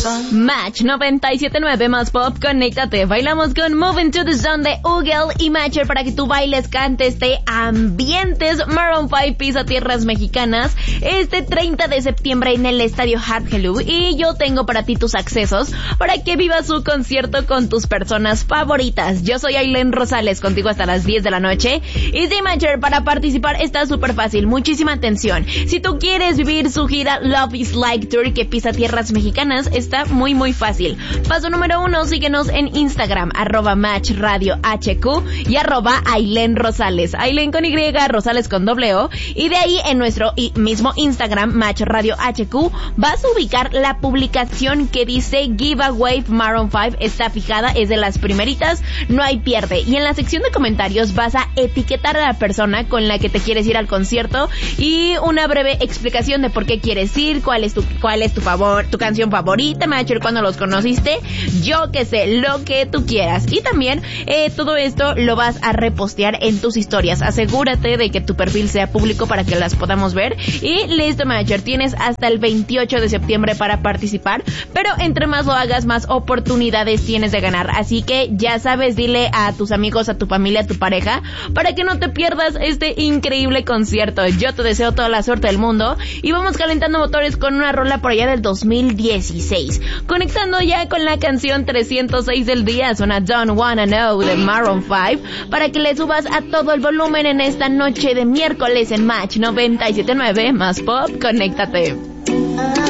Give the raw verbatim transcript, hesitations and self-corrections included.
Match noventa y siete punto nueve más pop, conéctate. Bailamos con Moving to the Sun de Ugel y Matcher para que tú bailes, cantes, te ambientes. Maroon cinco pisa tierras mexicanas este treinta de septiembre en el estadio Heart Hello, y yo tengo para ti tus accesos para que vivas su concierto con tus personas favoritas. Yo soy Ailén Rosales, contigo hasta las diez de la noche. Y sí, Matcher, para participar está súper fácil, muchísima atención. Si tú quieres vivir su gira Love is Like Tour que pisa tierras mexicanas, está muy muy fácil. Paso número uno, síguenos en Instagram, arroba Match Radio H Q y arroba Ailén Rosales, Ailén con Y, Rosales con doble O, y de ahí en nuestro mismo Instagram, Match Radio H Q, vas a ubicar la publicación que dice Giveaway Maroon cinco, está fijada, es de las primeritas, no hay pierde, y en la sección de comentarios vas a etiquetar a la persona con la que te quieres ir al concierto y una breve explicación de por qué quieres ir, cuál es tu, cuál es tu favor, tu canción favorita, Matcher, cuando los conociste, yo que sé, lo que tú quieras. Y también eh, todo esto lo vas a repostear en tus historias. Asegúrate de que tu perfil sea público para que las podamos ver. Y listo, Matcher, tienes hasta el veintiocho de septiembre para participar, pero entre más lo hagas, más oportunidades tienes de ganar. Así que ya sabes, dile a tus amigos, a tu familia, a tu pareja, para que no te pierdas este increíble concierto. Yo te deseo toda la suerte del mundo y vamos calentando motores con una rola por allá del dos mil dieciséis. Conectando ya con la canción trescientos seis del día, suena Don't Wanna Know de Maroon cinco para que le subas a todo el volumen en esta noche de miércoles en Match noventa y siete punto nueve más pop, conéctate.